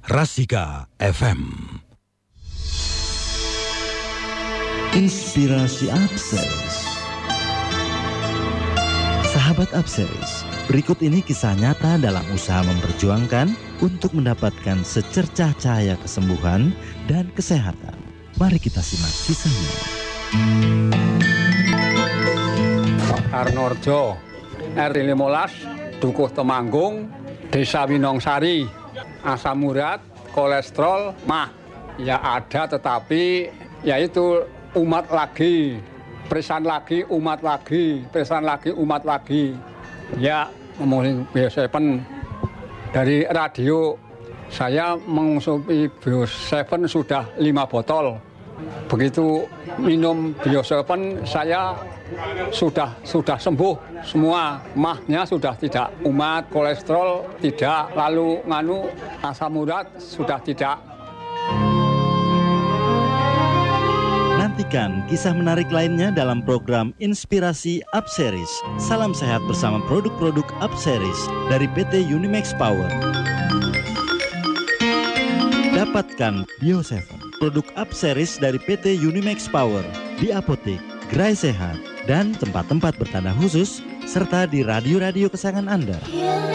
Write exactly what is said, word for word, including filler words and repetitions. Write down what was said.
Rasika F M. Inspirasi Upseries. Sahabat Upseries, berikut ini kisah nyata dalam usaha memperjuangkan untuk mendapatkan secercah cahaya kesembuhan dan kesehatan. Mari kita simak kisahnya. Arnorjo, R lima belas, Dukuh Temanggung, Desa Winongsari, asam urat, kolesterol, mah. Ya ada, tetapi yaitu umat lagi, perisan lagi, umat lagi, perisan lagi, umat lagi. Ya, ngomongin Bio tujuh dari radio, saya mengonsumsi Bio tujuh sudah lima botol. Begitu minum Bio tujuh, saya sudah sudah sembuh semua. Mahnya sudah tidak, umat, kolesterol tidak, lalu nganu asam urat sudah tidak. Nantikan kisah menarik lainnya dalam program Inspirasi Upseries. Salam sehat bersama produk-produk Upseries dari P T Unimax Power. Dapatkan Bio tujuh, produk Upseries dari P T Unimax Power di apotek, gerai sehat, dan tempat-tempat bertanda khusus serta di radio-radio kesayangan Anda.